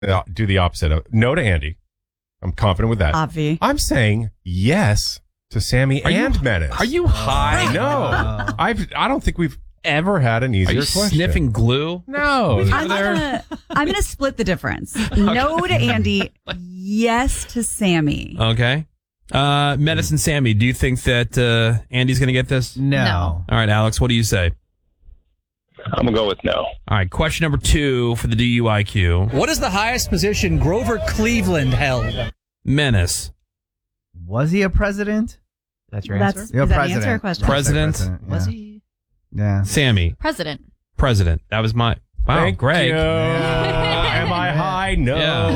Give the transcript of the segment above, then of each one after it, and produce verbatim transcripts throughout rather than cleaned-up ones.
uh, do the opposite of no to Andy. I'm confident with that. Obvi. I'm saying yes to Sammy Are and you, Menace. Are you high? No. I've, I don't think we've ever had an easier Are you question. sniffing glue? No. I'm gonna, I'm gonna split the difference. No to Andy, yes to Sammy. Okay. Uh, Medicine Sammy, do you think that uh, Andy's going to get this? No. no. All right, Alex, what do you say? I'm going to go with no. All right, question number two for the D U I Q. What is the highest position Grover Cleveland held? Menace. Was he a president? That's your That's, answer? You're is that president. the answer or question? President. president. Was yeah. he? Yeah. Sammy. President. President. That was my... Wow, Thank Greg. you. Yeah. Am I high? No.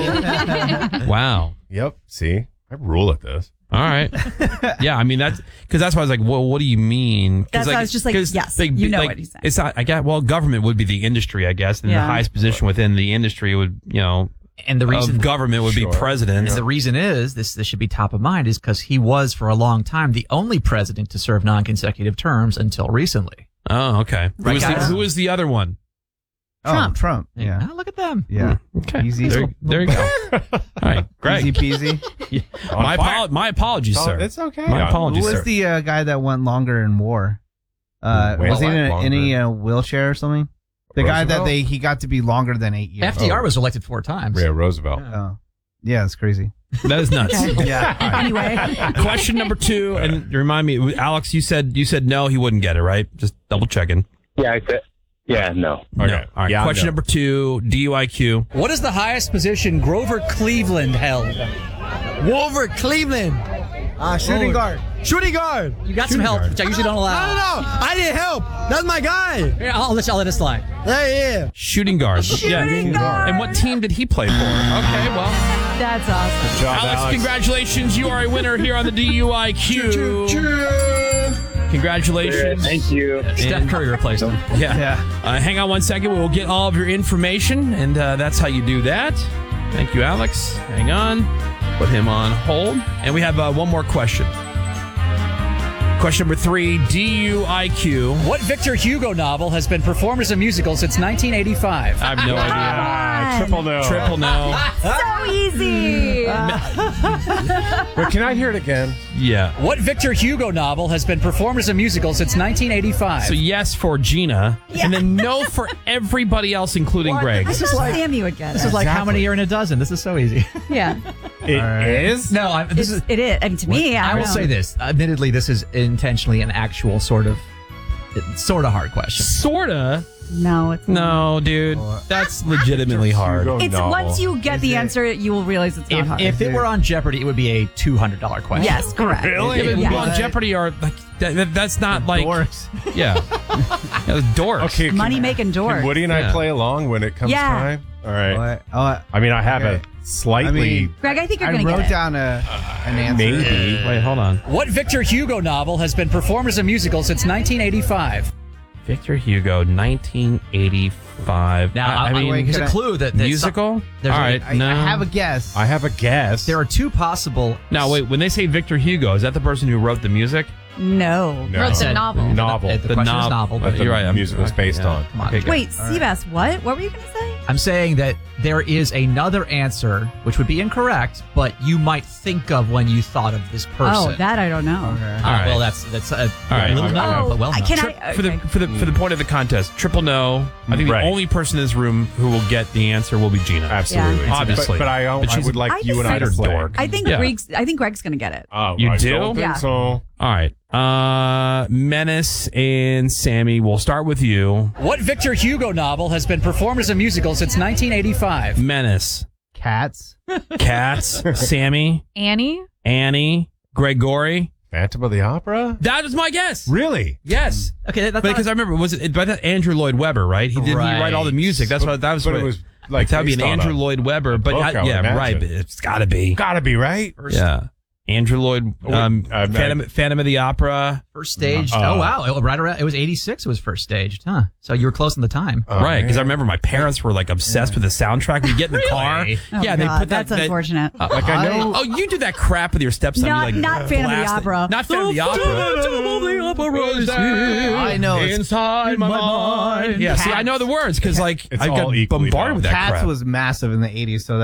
Yeah. Wow. Yep. See, I rule at this. All right. Yeah, I mean, that's because that's why I was like, well, what do you mean? 'Cause, That's why I was just like, 'cause, yes, like, you know like, what he's saying. It's not, I guess, well, government would be the industry, I guess, and Yeah. the highest position within the industry would, you know, And the reason of government would Sure. be president. And the reason is this this should be top of mind is because he was for a long time the only president to serve non-consecutive terms until recently. Oh, okay. Who Right, was, the, guys? who was the other one? Trump. Trump. Oh, Trump. Yeah. Oh, look at them. Yeah. Okay. Easy. There, there you go. All right, Greg. Easy peasy. My, apo- my apologies, Oh, sir. it's okay. My Yeah. Who apologies, was sir. the uh, guy that went longer in war? Uh, Wait, was he in what? a, Longer? any uh, wheelchair or something? The guy that Roosevelt? they he got to be longer than eight years. F D R Oh. was elected four times. Yeah, Roosevelt. Oh. Yeah, it's crazy. That is nuts. Yeah. Anyway, Question number two, and remind me, Alex, you said you said no, he wouldn't get it, right? Just double checking. Yeah, I said, yeah, no. Okay. No. All right. Yeah, Question no. number two, D U I Q. What is the highest position Grover Cleveland held? Wolver Cleveland. Uh, shooting guard. Shooting guard. You got some help, which I usually don't allow. I don't know. I didn't help. That's my guy. Yeah, I'll let you, I'll let it slide. Yeah, yeah. Shooting guard. Shooting guard. And what team did he play for? Okay, well, that's awesome. Good job, Alex, Alex. congratulations. You are a winner here on the D U I Q. Congratulations. Thank you. Steph Curry replaced him. Yeah. Yeah. Uh, hang on one second. We'll get all of your information, and uh, that's how you do that. Thank you, Alex. Hang on. Put him on hold. And we have uh, one more question. Question number three, D U I Q. What Victor Hugo novel has been performed as a musical since nineteen eighty-five? I have no idea. Ah, triple no. Triple no. So easy. But can I hear it again? Yeah. What Victor Hugo novel has been performed as a musical since nineteen eighty-five? So yes for Gina, and then no for everybody else, including Greg. I thought Sammy would get it. This is like how many are in a dozen? This is so easy. Yeah, It is. No, I, this it's, is. it is. I mean, to me, I, I don't will know. say this. Admittedly, this is intentionally an actual sort of, sort of hard question. Sorta. No, it's No, dude. That's legitimately hard. Hugo It's novel. once you get Is the it- answer, you will realize it's not If, hard. if it were on Jeopardy, it would be a two hundred dollars question. yes, correct. Really? Yeah, but Yeah. people on Jeopardy are like that, that- that's not like Dorks. yeah, yeah dorks. Okay. can- Money making doors. Can Woody and I Yeah. play along when it comes Yeah. time? All right. What? Oh, I mean, I have Okay. a slightly I mean, Greg, I think you're I going to wrote get it. down a an answer. maybe. Wait, hold on. What Victor Hugo novel has been performed as a musical since nineteen eighty-five? Victor Hugo, nineteen eighty-five. Now, I, I I, mean, wait, here's can a I- clue that that's musical. All there's a- right, I, no. I have a guess. I have a guess. There are two possible. Now wait, when they say Victor Hugo, is that the person who wrote the music? No. No. Wrote the Said- novel. Novel. The, the, The question is novel. novel, That but the You're right, I'm- music was based yeah. on. come on. Okay, good. Wait, Seabass, what? What were you going to say? I'm saying that there is another answer which would be incorrect, but you might think of when you thought of this person. Oh, that I don't know. Okay. All right. All right. Well, that's that's a, All right. a little Oh, known, but well I known. can Tri- I, for the okay. for the for the point of the contest, triple no. I think Right. the only person in this room who will get the answer will be Gina. Absolutely. Yeah. Obviously. But, but I, But I she's- would like I you and I to just- play. dork. I think Yeah. Greg's. I think Greg's going to get it. Oh, You I do? don't think Yeah. so. All right. Uh, Menace and Sammy, we'll start with you. What Victor Hugo novel has been performed as a musical since nineteen eighty-five? Menace, Cats. Cats, Sammy, Annie? Annie, Gregory. Phantom of the Opera? That was my guess. Really? Yes. Okay, that, that's Because I remember, was it by that Andrew Lloyd Webber, right? He didn't he write all the Right. music. That's But- what that was. but what it was, like, that would be an based on Andrew a- Lloyd Webber. But book, I- I would yeah, imagine. right. But it's got to be. Gotta be, right? Yeah. Andrew Lloyd, um, I- I- Phantom, Phantom of the Opera. First staged. Uh, oh wow! It, right around. It was eighty-six. It was first staged, huh? So you were close on the time. Oh, right, because I man. remember my parents were like obsessed with the soundtrack. We get in the car. Oh, yeah, God, they put that. that's unfortunate. That, Like I know. oh, you do that crap with your stepson. Not- you like not Phantom of the blast it. Opera. Not Phantom of the Opera. I know. it's- Inside my mind. Yeah, see, I know the words because like It's I all got equally bombarded with that Cats crap. was massive in the eighties, so